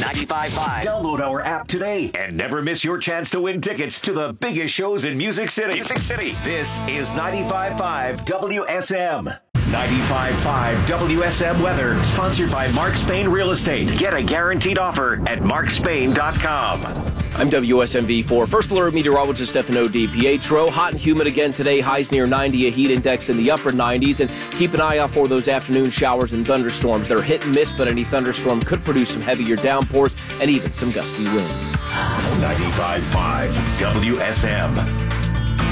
95.5. Download our app today and never miss your chance to win tickets to the biggest shows in Music City. This is 95.5 WSM. 95.5 WSM Weather, sponsored by Mark Spain Real Estate. Get a guaranteed offer at markspain.com. I'm WSMV4 First Alert Meteorologist Stefano DiPietro. Hot and humid again today. Highs near 90, a heat index in the upper 90s. And keep an eye out for those afternoon showers and thunderstorms. They're hit and miss, but any thunderstorm could produce some heavier downpours and even some gusty wind. 95.5 WSM.